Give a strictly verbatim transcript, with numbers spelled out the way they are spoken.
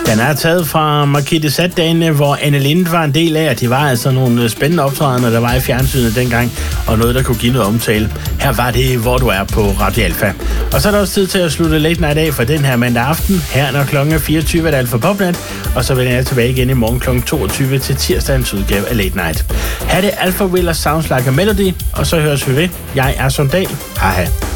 Den er taget fra Marquis de Sade-dagene, hvor Anne Linde var en del af, at de var altså nogle spændende optrædener, der var i fjernsynet dengang, og noget, der kunne give noget omtale. Her var det, hvor du er på Radio Alfa. Og så er der også tid til at slutte Late Night af for den her mandag aften. Her når klokken fireogtyve er det Alfa Popnet, og så vender jeg tilbage igen i morgen klokken toogtyve til tirsdagens udgave af Late Night. Her er det Alpha Will Sounds Like a Melody, og så høres vi ved. Jeg er Sondal. Hej hej.